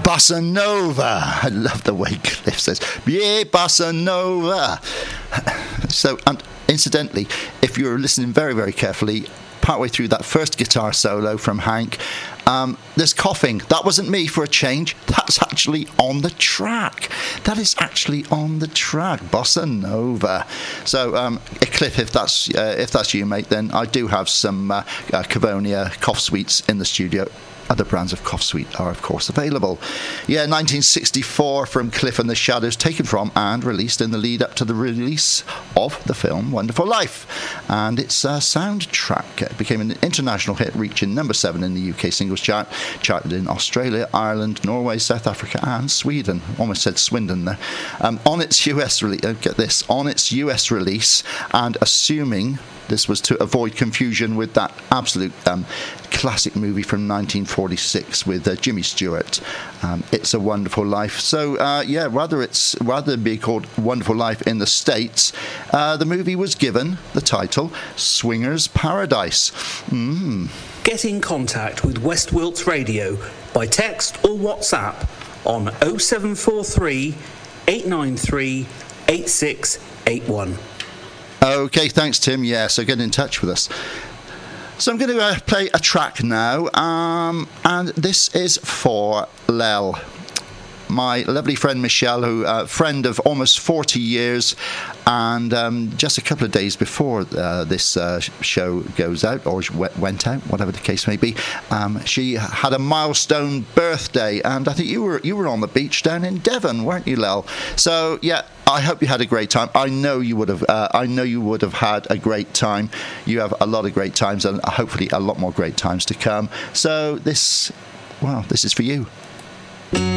Bossa Nova. I love the way Cliff says, yeah, Bossa Nova. So, and incidentally, if you're listening very, very carefully, partway through that first guitar solo from Hank, there's coughing. That wasn't me for a change. That's actually on the track. That is actually on the track. Bossa Nova. So, Cliff, if that's you, mate, then I do have some Cavonia cough sweets in the studio. Other brands of cough sweet are, of course, available. Yeah, 1964 from Cliff and the Shadows, taken from and released in the lead up to the release of the film Wonderful Life. And its soundtrack became an international hit, reaching number 7 in the UK singles chart, charted in Australia, Ireland, Norway, South Africa, and Sweden. Almost said Swindon there. On its US release, get this, on its US release, and assuming this was to avoid confusion with that absolute classic movie from 1946 with Jimmy Stewart, It's a Wonderful Life. So, rather than be called Wonderful Life in the States, the movie was given the title Swingers Paradise. Get in contact with West Wilts Radio by text or WhatsApp on 0743 893 8681. Okay, thanks, Tim. Yeah, so get in touch with us. So I'm going to play a track now, and this is for Lel, my lovely friend Michelle, who friend of almost 40 years, and just a couple of days before this show goes out, or went out, whatever the case may be, she had a milestone birthday, and I think you were on the beach down in Devon, weren't you, Lel? So yeah, I hope you had a great time. I know you would have. Had a great time. You have a lot of great times, and hopefully a lot more great times to come. So this is for you.